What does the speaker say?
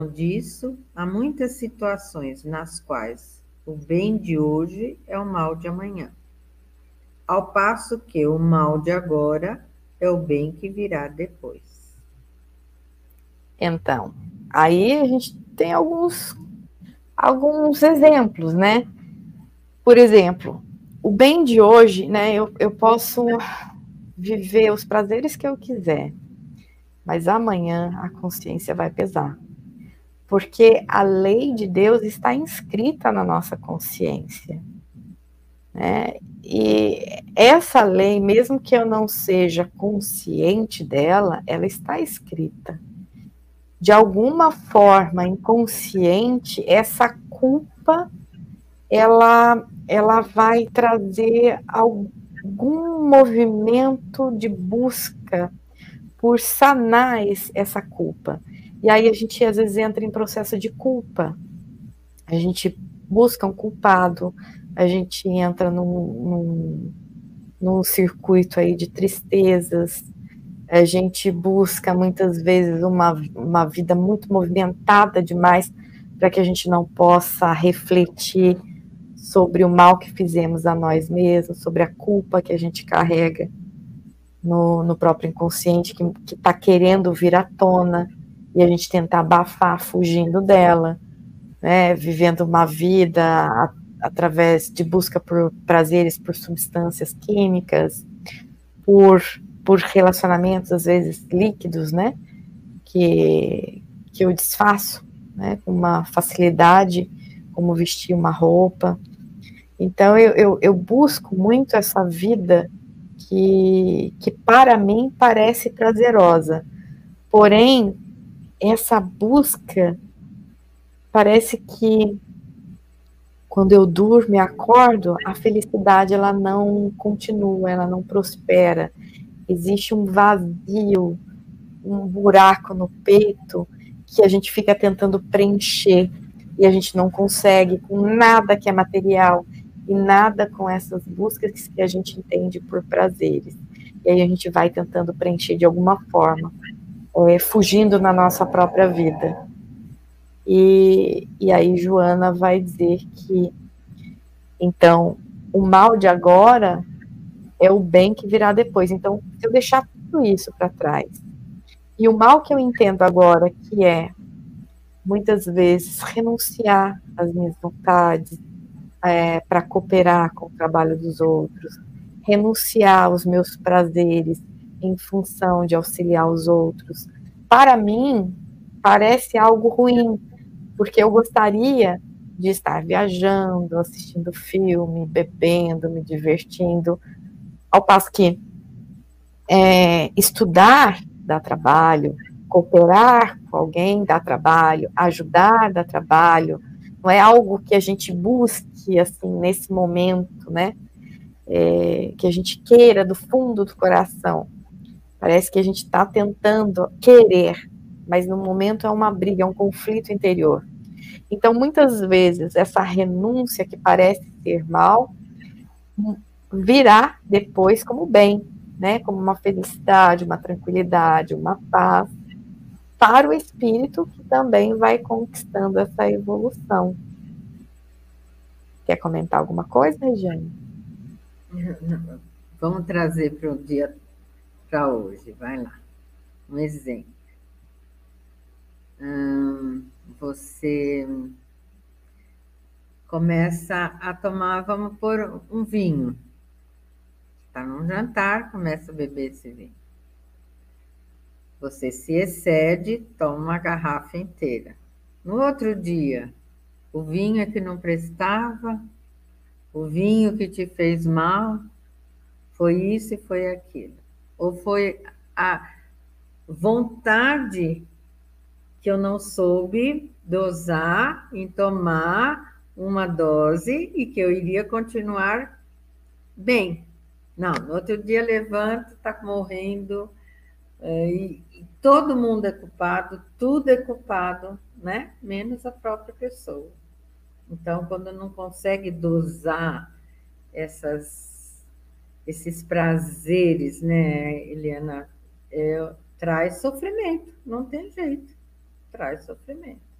disso, há muitas situações nas quais o bem de hoje é o mal de amanhã, ao passo que o mal de agora é o bem que virá depois. Então, aí a gente tem alguns exemplos, né? Por exemplo, o bem de hoje, né? Eu posso viver os prazeres que eu quiser, mas amanhã a consciência vai pesar. Porque a lei de Deus está inscrita na nossa consciência, né? E essa lei, mesmo que eu não seja consciente dela, ela está escrita. De alguma forma inconsciente, essa culpa ela vai trazer algum movimento de busca por sanar essa culpa. E aí a gente às vezes entra em processo de culpa. A gente busca um culpado, a gente entra num circuito aí de tristezas, a gente busca muitas vezes uma vida muito movimentada demais para que a gente não possa refletir sobre o mal que fizemos a nós mesmos, sobre a culpa que a gente carrega no próprio inconsciente, que está querendo vir à tona, e a gente tenta abafar fugindo dela, né, vivendo uma vida através de busca por prazeres, por substâncias químicas, por, por relacionamentos, às vezes, líquidos, né, que eu desfaço, né, com uma facilidade, como vestir uma roupa. Então, eu busco muito essa vida que para mim parece prazerosa. Porém, essa busca parece que quando eu durmo e acordo, a felicidade ela não continua, ela não prospera. Existe um vazio, um buraco no peito que a gente fica tentando preencher e a gente não consegue com nada que é material e nada com essas buscas que a gente entende por prazeres. E aí a gente vai tentando preencher de alguma forma, fugindo na nossa própria vida. E aí Joana vai dizer que, então, o mal de agora é o bem que virá depois. Então, se eu deixar tudo isso para trás, e o mal que eu entendo agora, que é, muitas vezes, renunciar às minhas vontades para cooperar com o trabalho dos outros, renunciar aos meus prazeres em função de auxiliar os outros, para mim, parece algo ruim, porque eu gostaria de estar viajando, assistindo filme, bebendo, me divertindo, ao passo que estudar dá trabalho, cooperar com alguém dá trabalho, ajudar dá trabalho, não é algo que a gente busque assim nesse momento, né? Que a gente queira do fundo do coração. Parece que a gente está tentando querer, mas no momento é uma briga, é um conflito interior. Então, muitas vezes, essa renúncia que parece ser mal virá depois como bem, né? Como uma felicidade, uma tranquilidade, uma paz para o espírito que também vai conquistando essa evolução. Quer comentar alguma coisa, Regiane? Vamos trazer para o dia, para hoje, vai lá. Um exemplo. Você começa a tomar, vamos pôr um vinho. Está num jantar, começa a beber esse vinho. Você se excede, toma uma garrafa inteira. No outro dia, o vinho que não prestava, o vinho que te fez mal, foi isso e foi aquilo. Ou foi a vontade que eu não soube dosar em tomar uma dose e que eu iria continuar bem. Não, no outro dia levanta, está morrendo, e todo mundo é culpado, tudo é culpado, né? Menos a própria pessoa. Então, quando não consegue dosar esses prazeres, né, Eliana, traz sofrimento, não tem jeito. traz sofrimento.